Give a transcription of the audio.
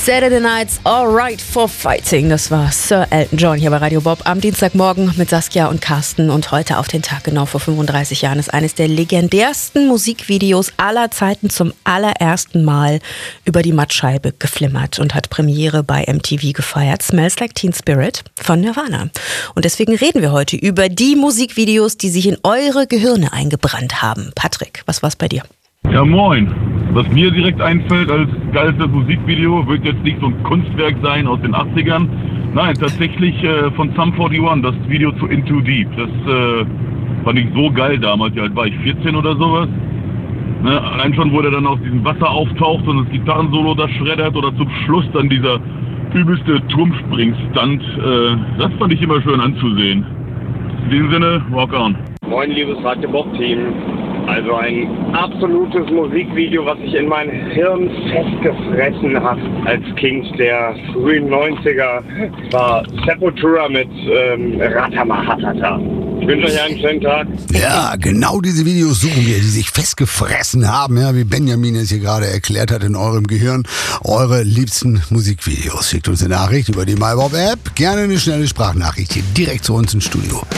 Saturday Night's Alright for Fighting. Das war Sir Elton John hier bei Radio Bob am Dienstagmorgen mit Saskia und Carsten. Und heute auf den Tag genau vor 35 Jahren ist eines der legendärsten Musikvideos aller Zeiten zum allerersten Mal über die Mattscheibe geflimmert und hat Premiere bei MTV gefeiert. Smells Like Teen Spirit von Nirvana. Und deswegen reden wir heute über die Musikvideos, die sich in eure Gehirne eingebrannt haben. Patrick, was war's bei dir? Ja, moin. Was mir direkt einfällt als geilstes Musikvideo, wird jetzt nicht so ein Kunstwerk sein aus den 80ern. Nein, tatsächlich von Sum 41, das Video zu Into Deep. Das fand ich so geil damals. Wie alt war ich? 14 oder sowas? Ne? Allein schon, wo der dann aus diesem Wasser auftaucht und das Gitarrensolo da schreddert oder zum Schluss dann dieser übelste Turmspring-Stunt. Das fand ich immer schön anzusehen. In diesem Sinne, rock on. Moin, liebes Radio Bob-Team. Also ein absolutes Musikvideo, was sich in mein Hirn festgefressen hat als Kind der frühen 90er, war Sepultura mit Ratamahatata. Ich wünsche euch einen schönen Tag. Ja, genau diese Videos suchen wir, die sich festgefressen haben, ja, wie Benjamin es hier gerade erklärt hat in eurem Gehirn. Eure liebsten Musikvideos. Schickt uns eine Nachricht über die MyBob-App. Gerne eine schnelle Sprachnachricht hier direkt zu uns ins Studio.